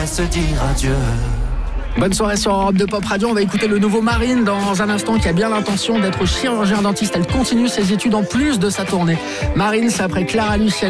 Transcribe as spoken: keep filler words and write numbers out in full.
laisse dire adieu. Bonne soirée sur Europe deux Pop Radio. On va écouter le nouveau Marine dans un instant, qui a bien l'intention d'être chirurgien dentiste. Elle continue ses études en plus de sa tournée. Marine, c'est après Clara Luciani.